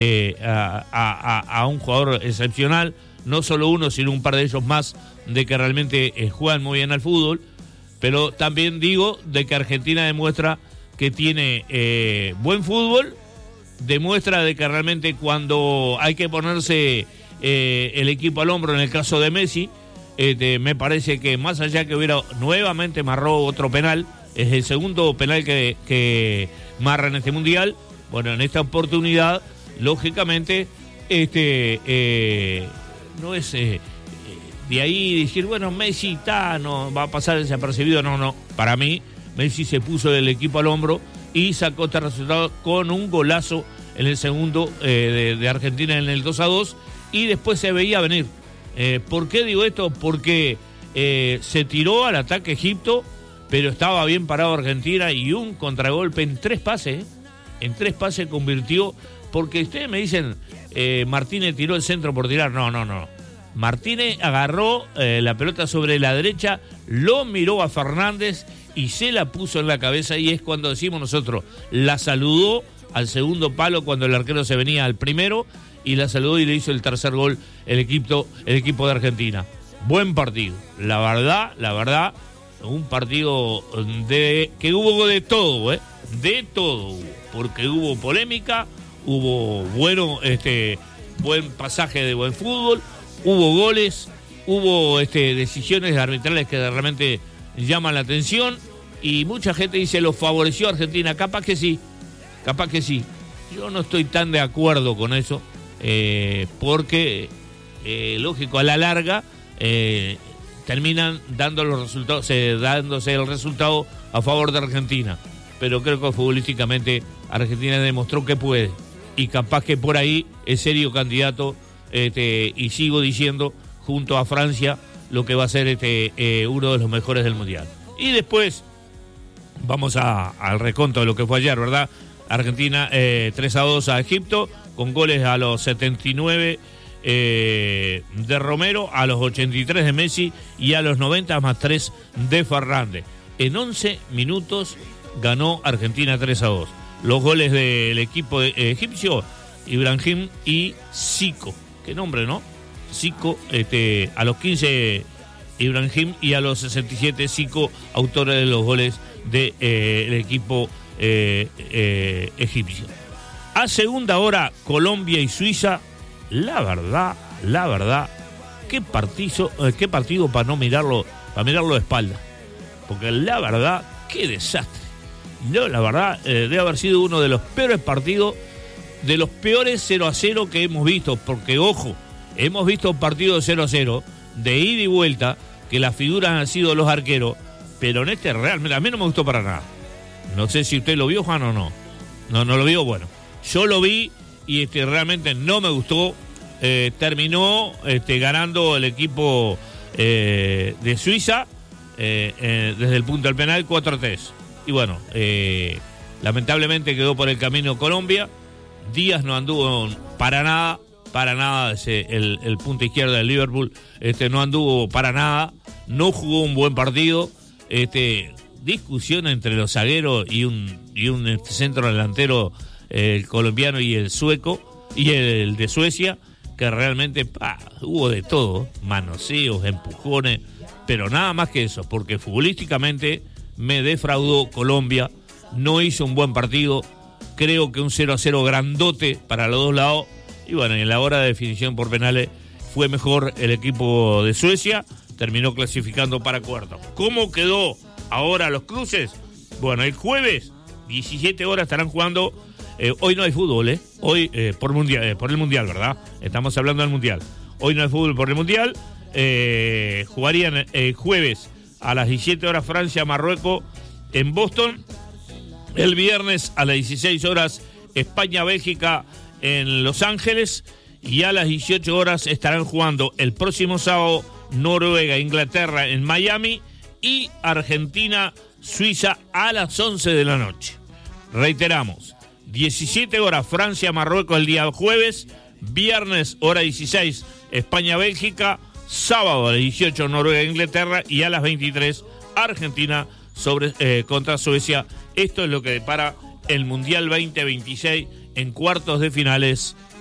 a un jugador excepcional, no solo uno, sino un par de ellos más, de que realmente juegan muy bien al fútbol, pero también digo de que Argentina demuestra que tiene buen fútbol, demuestra de que realmente cuando hay que ponerse el equipo al hombro, en el caso de Messi, me parece que más allá que hubiera nuevamente marró otro penal, es el segundo penal que marra en este mundial. Bueno, en esta oportunidad, lógicamente, no es de ahí decir, bueno, Messi no va a pasar desapercibido. No, para mí, Messi se puso el equipo al hombro y sacó este resultado con un golazo en el segundo de Argentina en el 2-2, y después se veía venir. ¿Por qué digo esto? Porque se tiró al ataque Egipto, pero estaba bien parado Argentina, y un contragolpe en 3 pases, convirtió, porque ustedes me dicen, Martínez tiró el centro por tirar. No. Martínez agarró la pelota sobre la derecha, lo miró a Fernández y se la puso en la cabeza, y es cuando decimos nosotros, la saludó al segundo palo cuando el arquero se venía al primero, y la saludó y le hizo el tercer gol el equipo de Argentina. Buen partido, la verdad, un partido que hubo de todo, de todo, porque hubo polémica, hubo buen pasaje de buen fútbol, hubo goles, hubo decisiones arbitrales que realmente llaman la atención, y mucha gente dice lo favoreció a Argentina. Capaz que sí. Yo no estoy tan de acuerdo con eso, porque lógico, a la larga terminan dando los resultados, dándose el resultado a favor de Argentina, pero creo que futbolísticamente Argentina demostró que puede, y capaz que por ahí es serio candidato, y sigo diciendo, junto a Francia, lo que va a ser uno de los mejores del mundial. Y después vamos al reconto de lo que fue ayer, ¿verdad? Argentina 3-2 a Egipto, con goles a los 79 de Romero, a los 83 de Messi y a los 90 más 3 de Fernández. En 11 minutos ganó Argentina 3-2. Los goles del equipo egipcio, Ibrahim y Zico. Qué nombre, ¿no? Zico, a los 15 Ibrahim y a los 67 Zico, autores de los goles del equipo egipcio. A segunda hora, Colombia y Suiza. La verdad, qué partido para no mirarlo, para mirarlo de espalda. Porque la verdad, qué desastre. No, la verdad, debe haber sido uno de los peores partidos, de los peores 0-0 que hemos visto. Porque, ojo, hemos visto partidos 0-0, de ida y vuelta, que las figuras han sido los arqueros, pero en este realmente a mí no me gustó para nada. No sé si usted lo vio, Juan, o no. No lo vio. Bueno, yo lo vi y realmente no me gustó. Terminó ganando el equipo de Suiza desde el punto del penal 4-3. Y bueno, lamentablemente quedó por el camino Colombia. Díaz no anduvo para nada. El punta izquierda del Liverpool no anduvo para nada. No jugó un buen partido. Discusión entre los zagueros y un centro delantero, el colombiano y el sueco, y el de Suecia, que realmente hubo de todo, manoseos, empujones, pero nada más que eso, porque futbolísticamente me defraudó Colombia, no hizo un buen partido, creo que un 0-0 grandote para los dos lados, y bueno, en la hora de definición por penales fue mejor el equipo de Suecia, terminó clasificando para cuartos. ¿Cómo quedó ahora los cruces? Bueno, el jueves, 17 horas, estarán jugando. Hoy no hay fútbol, hoy por el mundial, ¿verdad? Estamos hablando del mundial. Hoy no hay fútbol por el mundial. Jugarían el jueves a las 17 horas Francia-Marruecos en Boston. El viernes a las 16 horas España-Bélgica en Los Ángeles. Y a las 18 horas estarán jugando el próximo sábado Noruega-Inglaterra en Miami. Y Argentina-Suiza a las 11 de la noche. Reiteramos, 17 horas Francia-Marruecos el día jueves, viernes hora 16 España-Bélgica, sábado a las 18 Noruega-Inglaterra y a las 23 Argentina contra Suecia. Esto es lo que depara el Mundial 2026 en cuartos de finales